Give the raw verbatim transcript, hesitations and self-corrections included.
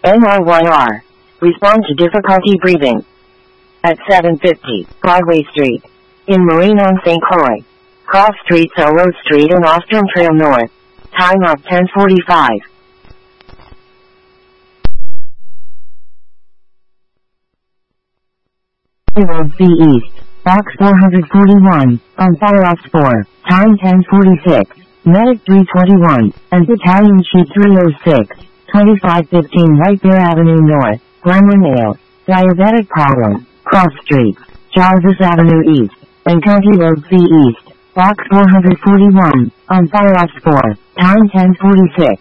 N R Y R. Respond to difficulty breathing. At seven fifty, Broadway Street. In Marine-on-Saint Croix. Cross Street, Solo Street and Austin Trail North. Time of ten forty-five. Road B East. Box four forty-one. On Fireops four. Time ten forty-six. Medic three twenty-one. And Battalion Chief three oh six. twenty-five fifteen White Bear Avenue North. Glenwood Nails. Diabetic problem. Cross Street. Jarvis Avenue East. And County Road B East. Box four forty-one. On Fireops four. Time ten forty-six.